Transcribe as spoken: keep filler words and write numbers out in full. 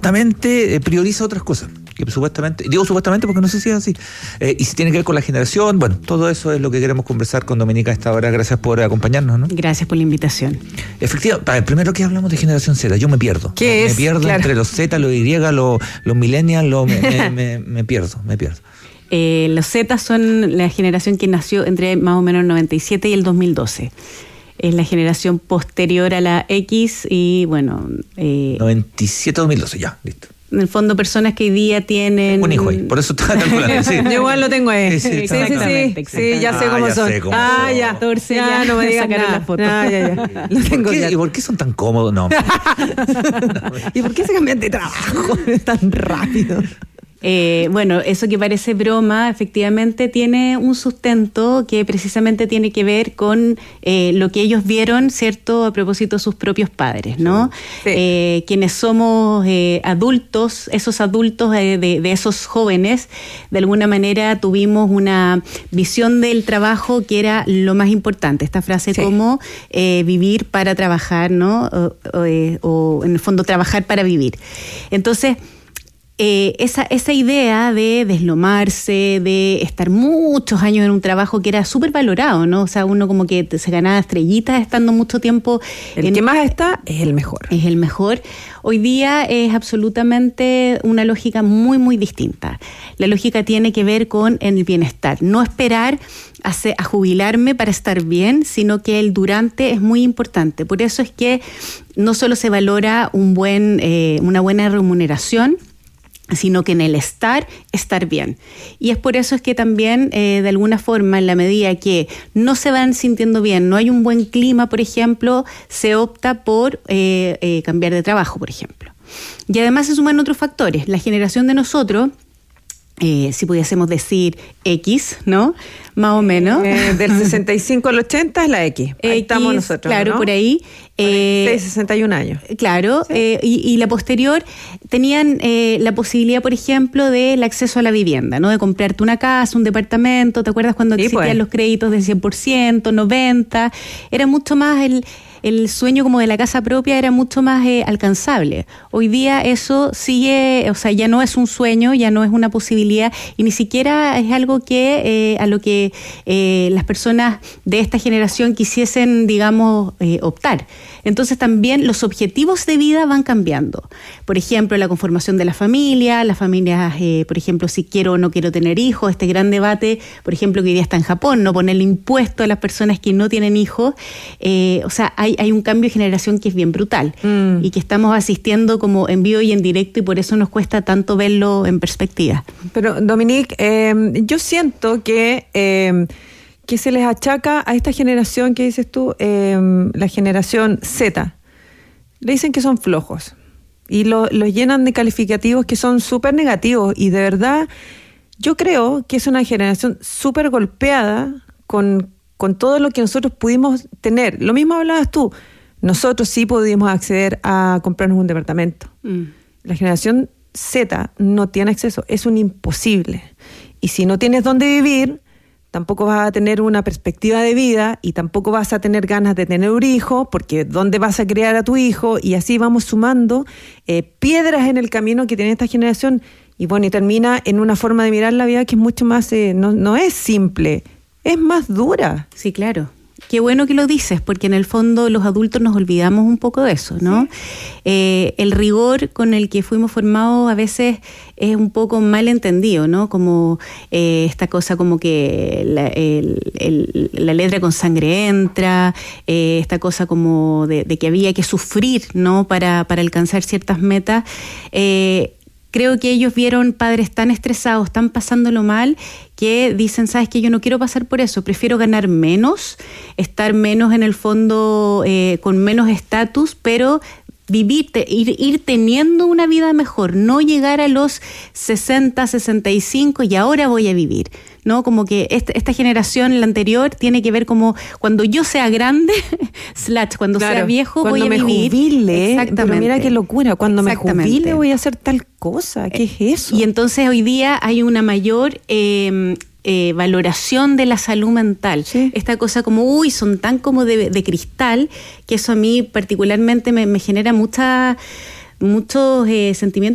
supuestamente eh, prioriza otras cosas. Que supuestamente, digo supuestamente porque no sé si es así. Eh, y si tiene que ver con la generación, bueno, todo eso es lo que queremos conversar con Dominica a esta hora. Gracias por acompañarnos, ¿no? Gracias por la invitación. Efectivamente, primero que hablamos de generación Z, yo me pierdo. ¿Qué ¿no? es? Me pierdo claro. entre los Z, los Y, los, los millennials, los, me, me, me, me pierdo, me pierdo. Eh, los Z son la generación que nació entre más o menos el noventa y siete y el dos mil doce. Es la generación posterior a la X y bueno... Eh, noventa y siete a dos mil doce, ya, listo. En el fondo, personas que hoy día tienen... Un hijo ahí, por eso estaba calculando. Sí. Yo igual lo tengo ahí. Sí, sí, sí, sí, sí, sí, ya sé ah, cómo ya son. Sé cómo ah, son. ya. catorce, ya, ya no me digas sacaron nada. la foto. Ah, ya, ya. Lo tengo ¿Por qué, ya. ¿Y por qué son tan cómodos? No. ¿Y por qué se cambian de trabajo tan rápido? Eh, bueno, eso que parece broma, efectivamente tiene un sustento que precisamente tiene que ver con eh, lo que ellos vieron, ¿cierto?, a propósito de sus propios padres, ¿no? Sí. Eh, quienes somos eh, adultos, esos adultos eh, de, de esos jóvenes, de alguna manera tuvimos una visión del trabajo que era lo más importante. Esta frase sí. como eh, vivir para trabajar, ¿no? O, o, eh, o en el fondo trabajar para vivir. Entonces, Eh, esa, esa idea de deslomarse, de estar muchos años en un trabajo que era súper valorado, ¿no? O sea, uno como que se ganaba estrellitas estando mucho tiempo. El en, que más está es el mejor. Es el mejor. Hoy día es absolutamente una lógica muy, muy distinta. La lógica tiene que ver con el bienestar. No esperar a, se, a jubilarme para estar bien, sino que el durante es muy importante. Por eso es que no solo se valora un buen, eh, una buena remuneración, sino que en el estar, estar bien. Y es por eso es que también, eh, de alguna forma, en la medida que no se van sintiendo bien, no hay un buen clima, por ejemplo, se opta por eh, eh, cambiar de trabajo, por ejemplo. Y además se suman otros factores. La generación de nosotros, eh, si pudiésemos decir X, ¿no? Más o menos. Eh, del sesenta y cinco al ochenta es la X. Ahí X, estamos nosotros, claro, ¿no? por ahí. Eh, sesenta y un años. Claro, sí. eh, y, y la posterior tenían eh, la posibilidad, por ejemplo, del acceso a la vivienda, ¿no? De comprarte una casa, un departamento. ¿Te acuerdas cuando sí, existían pues. los créditos del cien por ciento, noventa? Era mucho más el... el sueño como de la casa propia era mucho más eh, alcanzable. Hoy día eso sigue, o sea, ya no es un sueño, ya no es una posibilidad y ni siquiera es algo que eh, a lo que eh, las personas de esta generación quisiesen, digamos, eh, optar. Entonces también los objetivos de vida van cambiando. Por ejemplo, la conformación de la familia, las familias, eh, por ejemplo, si quiero o no quiero tener hijos, este gran debate, por ejemplo, que hoy día está en Japón, no ponerle impuesto a las personas que no tienen hijos, eh, o sea, hay Hay un cambio de generación que es bien brutal mm. y que estamos asistiendo como en vivo y en directo y por eso nos cuesta tanto verlo en perspectiva. Pero, Dominique, eh, yo siento que, eh, que se les achaca a esta generación que dices tú, eh, la generación Z. Le dicen que son flojos y los lo llenan de calificativos que son súper negativos y de verdad yo creo que es una generación súper golpeada con con todo lo que nosotros pudimos tener. Lo mismo hablabas tú. Nosotros sí pudimos acceder a comprarnos un departamento. Mm. La generación Z no tiene acceso. Es un imposible. Y si no tienes dónde vivir, tampoco vas a tener una perspectiva de vida y tampoco vas a tener ganas de tener un hijo, porque ¿dónde vas a criar a tu hijo? Y así vamos sumando eh, piedras en el camino que tiene esta generación. Y bueno, y termina en una forma de mirar la vida que es mucho más... Eh, no, no es simple. Es más dura. Sí, claro. Qué bueno que lo dices, porque en el fondo los adultos nos olvidamos un poco de eso, ¿no? Sí. Eh, el rigor con el que fuimos formados a veces es un poco mal entendido, ¿no? Como eh, esta cosa como que la, el, el, la letra con sangre entra, eh, esta cosa como de, de que había que sufrir, ¿no? Para, para alcanzar ciertas metas. Eh, Creo que ellos vieron padres tan estresados, tan pasándolo mal, que dicen, ¿sabes qué? Yo no quiero pasar por eso, prefiero ganar menos, estar menos en el fondo, eh, con menos estatus, pero vivir, te, ir, ir teniendo una vida mejor, no llegar a los sesenta, sesenta y cinco y ahora voy a vivir, ¿no? Como que esta, esta generación, la anterior, tiene que ver como cuando yo sea grande, slash, cuando claro, sea viejo voy a vivir. Cuando me jubile, exactamente. Pero mira qué locura, cuando me jubile voy a hacer tal cosa, ¿qué es eso? Y entonces hoy día hay una mayor... Eh, Eh, valoración de la salud mental. Sí. Esta cosa como, uy, son tan como de, de cristal, que eso a mí particularmente me, me genera mucha, muchos eh, sentimientos